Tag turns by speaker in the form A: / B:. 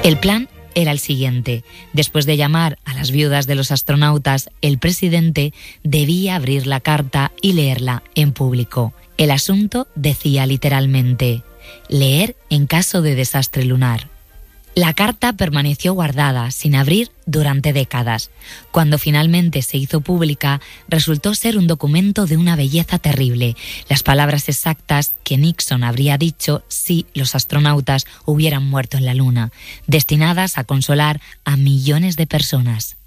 A: El plan era el siguiente. Después de llamar a las viudas de los astronautas, el presidente debía abrir la carta y leerla en público. El asunto decía literalmente: leer en caso de desastre lunar. La carta permaneció guardada, sin abrir, durante décadas. Cuando finalmente se hizo pública, resultó ser un documento de una belleza terrible, las palabras exactas que Nixon habría dicho si los astronautas hubieran muerto en la Luna, destinadas a consolar a millones de personas.